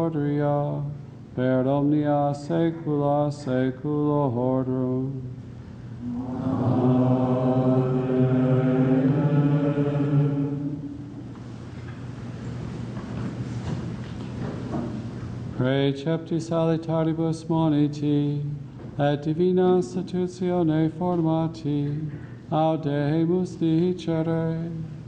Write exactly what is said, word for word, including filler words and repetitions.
misericordia, per omnia saecula saeculorum. Precepti salitaribus moniti, et divina institutione formati, audemus dicere.